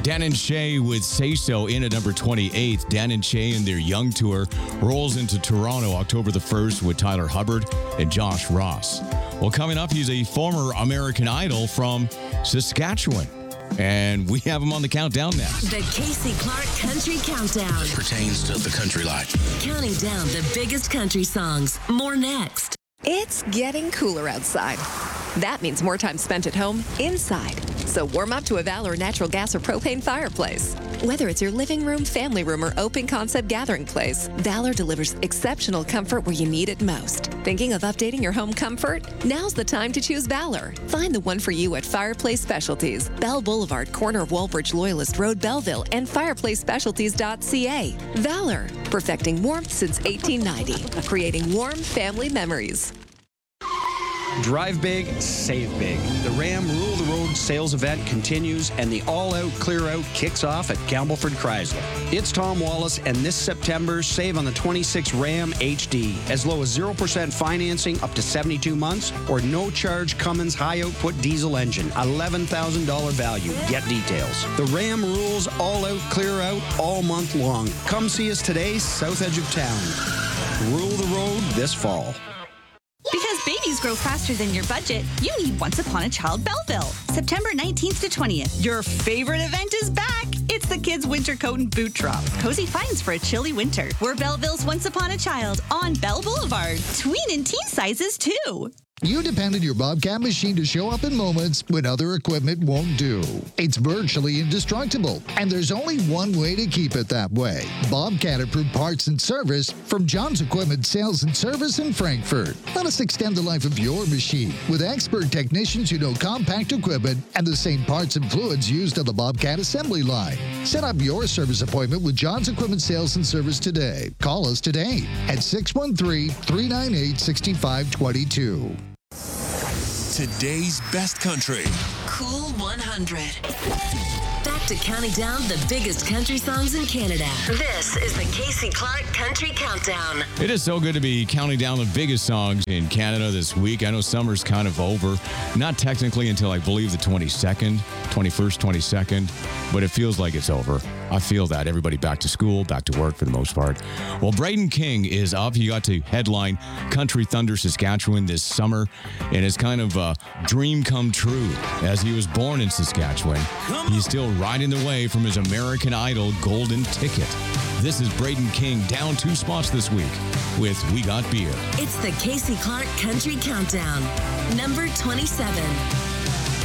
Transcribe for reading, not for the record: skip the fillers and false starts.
Dan and Shay with Say So in at number 28. Dan and Shay and their Young Tour rolls into Toronto October the 1st with Tyler Hubbard and Josh Ross. Well, coming up, he's a former American Idol from Saskatchewan. And we have him on the countdown now. The Casey Clark Country Countdown. Pertains to the country life. Counting down the biggest country songs. More next. It's getting cooler outside. That means more time spent at home inside. So warm up to a Valor natural gas or propane fireplace. Whether it's your living room, family room, or open concept gathering place, Valor delivers exceptional comfort where you need it most. Thinking of updating your home comfort? Now's the time to choose Valor. Find the one for you at Fireplace Specialties, Bell Boulevard, corner of Walbridge Loyalist Road, Belleville, and fireplacespecialties.ca. Valor, perfecting warmth since 1890, creating warm family memories. Drive big, save big. The Ram Rule the Road sales event continues and the all-out clear-out kicks off at Campbellford Chrysler. It's Tom Wallace, and this September, save on the 26 Ram HD. As low as 0% financing up to 72 months or no-charge Cummins high-output diesel engine. $11,000 value. Get details. The Ram Rules all-out clear-out all month long. Come see us today, south edge of town. Rule the road this fall. Because babies grow faster than your budget, you need Once Upon a Child Belleville. September 19th to 20th. Your favorite event is back. It's the Kids Winter Coat and Boot Drop. Cozy finds for a chilly winter. We're Belleville's Once Upon a Child on Bell Boulevard. Tween and teen sizes, too. You depend on your Bobcat machine to show up in moments when other equipment won't do. It's virtually indestructible, and there's only one way to keep it that way. Bobcat-approved parts and service from John's Equipment Sales and Service in Frankfurt. Let us extend the life of your machine with expert technicians who know compact equipment and the same parts and fluids used on the Bobcat assembly line. Set up your service appointment with John's Equipment Sales and Service today. Call us today at 613-398-6522. Today's best country. Cool 100. Back to counting down the biggest country songs in Canada. This is the Casey Clark Country Countdown. It is so good to be counting down the biggest songs in Canada this week. I know summer's kind of over. Not technically until I believe the 21st, 22nd, but it feels like it's over. I feel that. Everybody back to school, back to work for the most part. Well, Braden King is up. He got to headline Country Thunder Saskatchewan this summer, and it's kind of a dream come true. As he was born in Saskatchewan, he's still riding the way from his American Idol golden ticket. This is Braden King down 2 spots this week with We Got Beer. It's the Casey Clark Country Countdown. Number 27.